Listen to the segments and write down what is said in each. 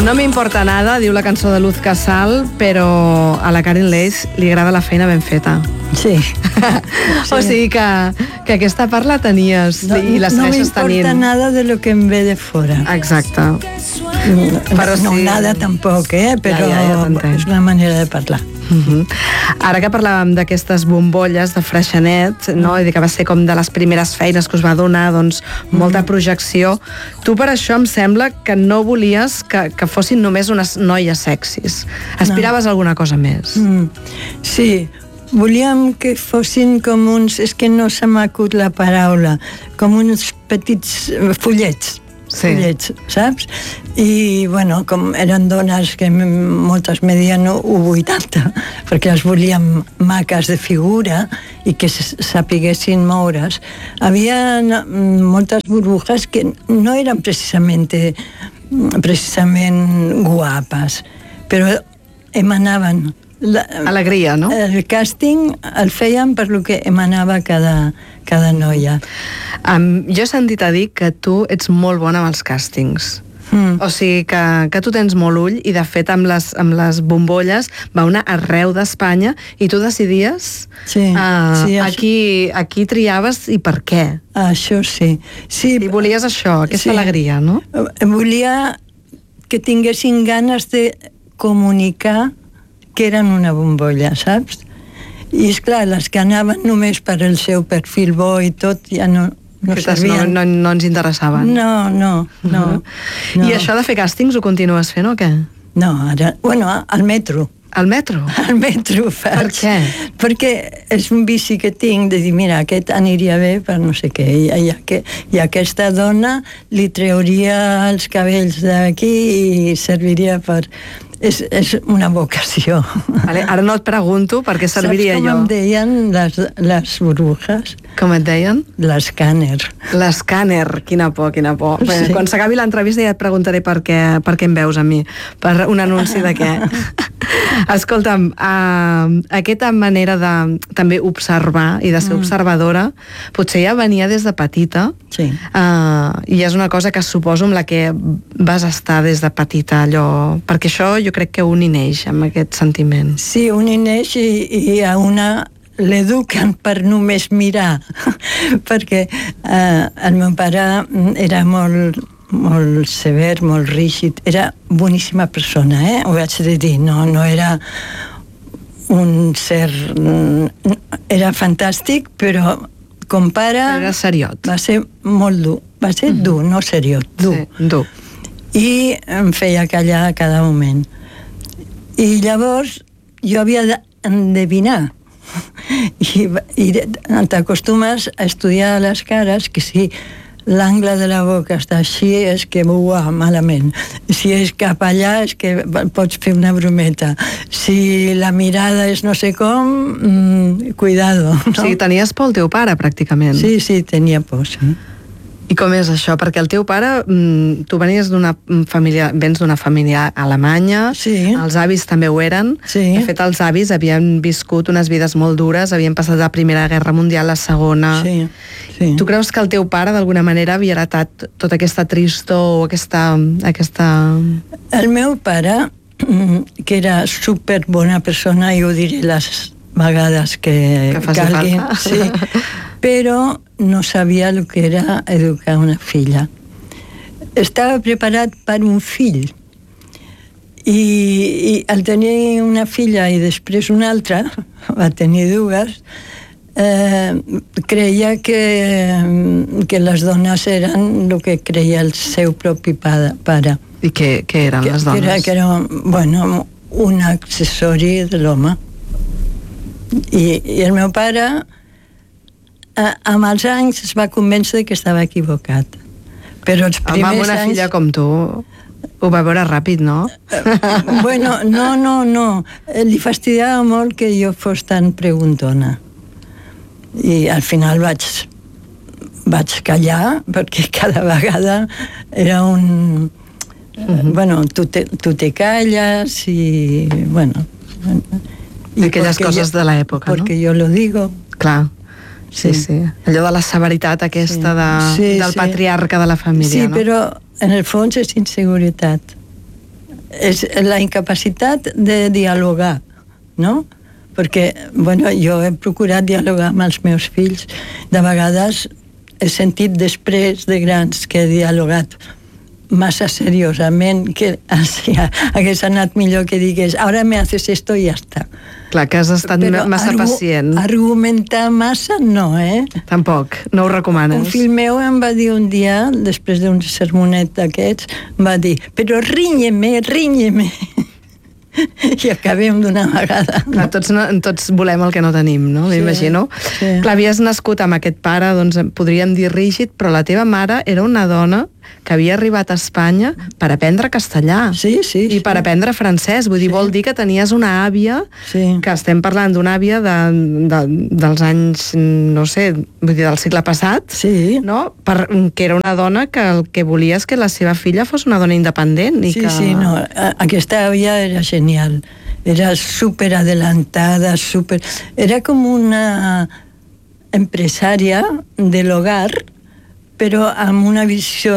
No me importa nada, diu la cançó de Luz Casal, però a la Karen Leigh li agrada la feina ben feta. Sí. O sigui que aquesta part la tenies i la segueixes tenint. No me importa nada de lo que em ve de fora. Exacte. Però no nada tampoc, però és una manera de parlar. Ara que parlàvem d'aquestes bombolles de Freixenet, no? I que va ser com de les primeres feines que us va donar doncs, molta projecció, tu per això em sembla que no volies que fossin només unes noies sexis. Aspiraves a alguna cosa més. Sí, volíem que fossin com uns, és que no se m'acut la paraula, com uns petits follets. Follets, saps? I, bueno, com eren dones que moltes medien 1,80, perquè les volíem maques de figura i que sapiguessin moure's. Havia moltes burbujas que no eren precisament guapes, però emanaven. Alegria, no? El càsting el feien per lo que emanava cada noia. Jo he sentit a dir que tu ets molt bona amb els càstings. O sigui que tu tens molt ull i de fet amb les bombolles va una arreu d'Espanya i tu decidies aquí triaves i per què. Això sí. I volies això, aquesta alegria, no? Volia que tinguessin ganes de comunicar que eren una bombolla, saps? I esclar, les que anaven només per el seu perfil bo i tot ja no servien. No ens interessaven. No. I això de fer càstings ho continues fent o què? No, ara, bueno, al metro. Al metro? Al metro faig. Per què? Perquè és un vici que tinc de dir, mira, aquest aniria bé per no sé què, i aquesta dona li treuria els cabells d'aquí i serviria per... És una vocació. Vale, ara no et pregunto per què serviria jo. Saps com em deien les burbujas? Com et deien? L'escàner. L'escàner, quina por. Sí. Quan s'acabi l'entrevista ja et preguntaré per què em veus a mi, per un anunci de què. Escolta'm, aquesta manera de també observar i de ser observadora potser ja venia des de petita. Sí. I és una cosa que suposo amb la que vas estar des de petita, allò... Perquè això jo crec que un hi neix amb aquest sentiment. Sí, un hi neix i a una l'eduquen per només mirar, perquè el meu pare era molt sever, molt rígid, era boníssima persona, ho haig de dir, no era un ser... Era fantàstic, però com pare... Era seriot. Va ser molt dur, va ser dur, no seriot, dur. Sí, dur. I em feia callar a cada moment. I llavors jo havia d'endevinar. I t'acostumes a estudiar les cares, que si l'angle de la boca està així és que malament. Si és cap allà és que pots fer una brometa. Si la mirada és no sé com, cuidado. No? O sigui, tenies por al teu pare, pràcticament. Sí, tenia por, sí. I com és això? Perquè el teu pare, tu vens d'una família alemanya, sí. Els avis també ho eren. Sí. De fet, els avis havien viscut unes vides molt dures, havien passat la Primera Guerra Mundial, la Segona. Sí. Tu creus que el teu pare, d'alguna manera, havia heretat tota aquesta tristor o aquesta... El meu pare, que era super bona persona, i ho diré les vegades que calguin, sí, però no sabia el que era educar una filla. Estava preparat per un fill i al tenir una filla i després una altra, va tenir dues, creia que les dones eren el que creia el seu propi pare. I què eren les dones? Que era, bueno, un accessori de l'home. I el meu pare amb els anys es va convèncer que estava equivocat. Però els primers amb una filla com tu ho va veure ràpid, no? Bueno, no. Li fastidiava molt que jo fos tan preguntona. I al final vaig callar, perquè cada vegada era un... Bueno, tu te calles i... Bueno... Aquelles coses de l'època, no? Perquè jo lo digo. Clar. Sí. Allò de la severitat aquesta del patriarca de la família, sí, no? però en el fons és inseguretat. és la incapacitat de dialogar, no? Perquè, bueno, jo he procurat dialogar amb els meus fills. De vegades he sentit després de grans que he dialogat massa seriosament, que hagués anat millor que digués ahora me haces esto i ja està. Clar, que has estat massa pacient. Argumentar massa no, Tampoc, no ho recomanes. Un fill meu em va dir un dia, després d'un sermonet d'aquests, va dir, però ríñeme. I acabem d'una vegada. Clar, tots volem el que no tenim, no? M'imagino. Sí. Clar, havies nascut amb aquest pare, doncs podríem dir rígid, però la teva mare era una dona que havia arribat a Espanya per aprendre castellà. Sí. I per aprendre francès. Vull dir, vol dir que tenies una àvia, que estem parlant d'una àvia dels anys, no sé, vull dir, del segle passat, no? Que era una dona que el que volia és que la seva filla fos una dona independent. Sí, no. Aquesta àvia era genial. Era súper adelantada, Era com una empresària de l'hogar, però amb una visió,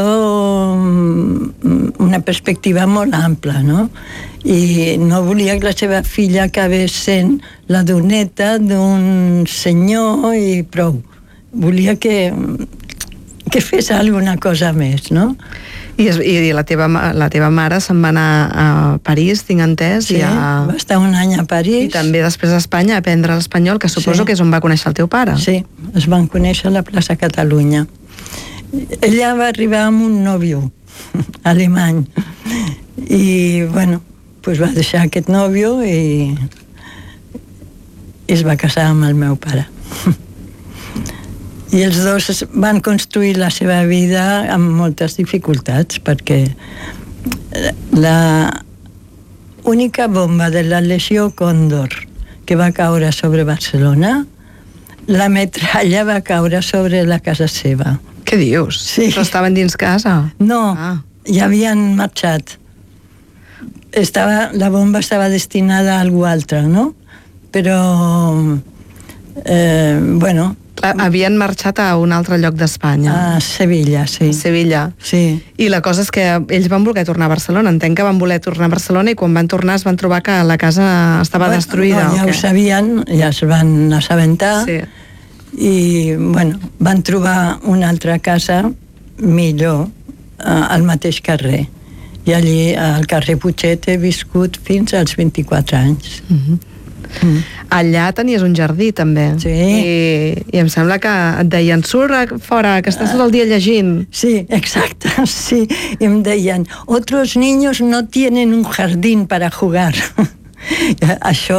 una perspectiva molt ampla, no? I no volia que la seva filla acabés sent la doneta d'un senyor i prou. Volia que fes alguna cosa més, no? I la teva mare se'n va anar a París, tinc entès. Sí, va estar un any a París. I també després a Espanya a aprendre l'espanyol, que suposo que és on va conèixer el teu pare. Sí, es van conèixer a la plaça Catalunya. Ella va arribar amb un nòvio alemany i, bueno, pues va deixar aquest nòvio i es va casar amb el meu pare. I els dos van construir la seva vida amb moltes dificultats, perquè la única bomba de la legió Còndor que va caure sobre Barcelona, la metralla va caure sobre la casa seva. Què dius? Sí. Però estaven dins casa? No, ja havien marxat. La bomba estava destinada a algú altre, no? Però, bueno... Havien marxat a un altre lloc d'Espanya. A Sevilla, sí. Sevilla. Sí. I la cosa és que ells van voler tornar a Barcelona. Entenc que van voler tornar a Barcelona i quan van tornar es van trobar que la casa estava destruïda. No, ja ho sabien, ja es van assabentar. Sí. I, bueno, van trobar una altra casa millor al mateix carrer. I allí, al carrer Putxet, he viscut fins als 24 anys. Allà tenies un jardí, també. Sí. I em sembla que et deien, surt fora, que estàs tot el dia llegint. Sí, exacte, sí. I em deien, otros niños no tienen un jardín para jugar. Això,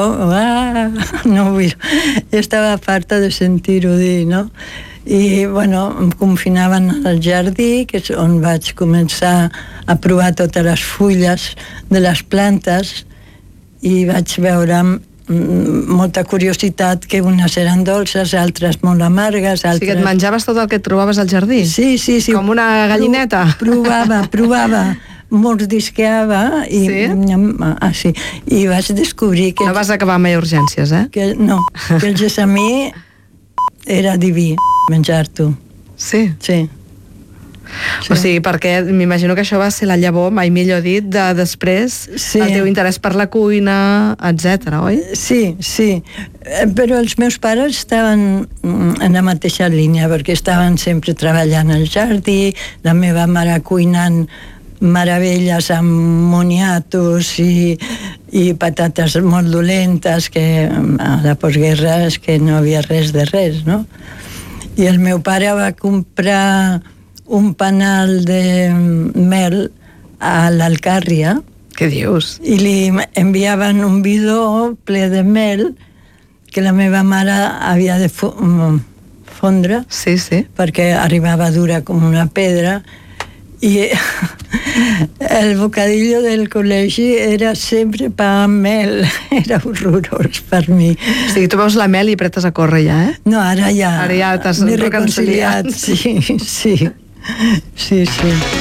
no vull... Estava farta de sentir-ho dir, no? I, bueno, em confinaven al jardí, que és on vaig començar a provar totes les fulles de les plantes i vaig veure amb molta curiositat que unes eren dolces, altres molt amargues, altres... O sigui, et menjaves tot el que et trobaves al jardí? Sí. Com una gallineta? Provava. Mordisqueava i... Sí? I vaig descobrir que... No vas acabar mai a urgències, que el gessamí era diví, menjar-t'ho. Sí? Sí. O sigui, perquè m'imagino que això va ser la llavor, mai millor dit, de després el teu interès per la cuina, etc, oi? Sí. Però els meus pares estaven en la mateixa línia, perquè estaven sempre treballant al jardí, la meva mare cuinant meravelles amb moniatos i patates molt dolentes, que a la postguerra és que no havia res de res, no? I el meu pare va comprar un panal de mel a l'Alcàrria. Què dius? I li enviaven un bidó ple de mel que la meva mare havia de fondre, sí, perquè arribava dura com una pedra. I el bocadillo del col·legi era sempre pa amb mel. Era horrorós per mi. O sigui, tu veus la mel i apretes a córrer ja, eh? No, ara ja t'has m'he reconciliat. Sí.